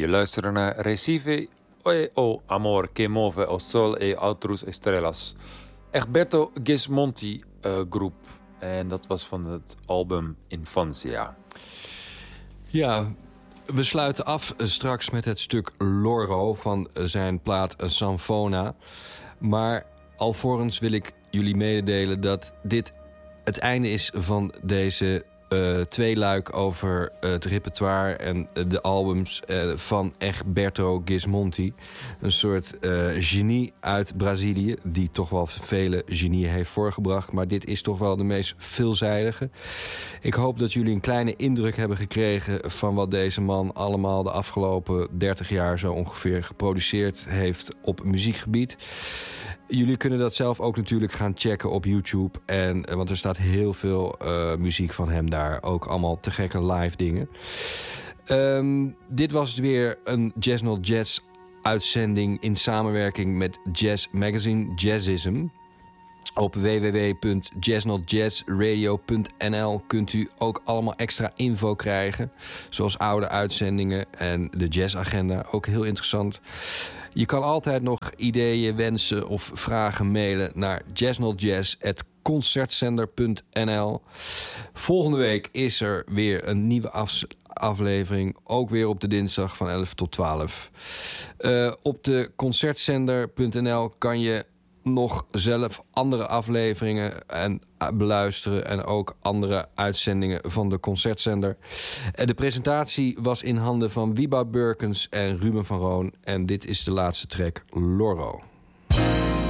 Je luistert naar Recife o Amor que move o sol e outras estrelas. Egberto Gismonti groep. En dat was van het album Infancia. Ja, we sluiten af straks met het stuk Loro van zijn plaat Sanfona. Maar alvorens wil ik jullie mededelen dat dit het einde is van deze tweeluik over het repertoire en de albums van Egberto Gismonti. Een soort genie uit Brazilië, die toch wel vele genieën heeft voorgebracht. Maar dit is toch wel de meest veelzijdige. Ik hoop dat jullie een kleine indruk hebben gekregen van wat deze man allemaal de afgelopen 30 jaar zo ongeveer geproduceerd heeft op muziekgebied. Jullie kunnen dat zelf ook natuurlijk gaan checken op YouTube. Want er staat heel veel muziek van hem daar. Ook allemaal te gekke live dingen. Dit was weer een Jazz Not Jazz uitzending in samenwerking met Jazz Magazine Jazzism. Op www.jazznotjazzradio.nl kunt u ook allemaal extra info krijgen. Zoals oude uitzendingen en de jazzagenda. Ook heel interessant. Je kan altijd nog ideeën, wensen of vragen mailen naar jazznotjazz@concertzender.nl. Volgende week is er weer een nieuwe aflevering. Ook weer op de dinsdag van 11 tot 12. Op de concertzender.nl kan je nog zelf andere afleveringen beluisteren en ook andere uitzendingen van de Concertzender. De presentatie was in handen van Wieba Burkens en Ruben van Roon. En dit is de laatste track, Loro.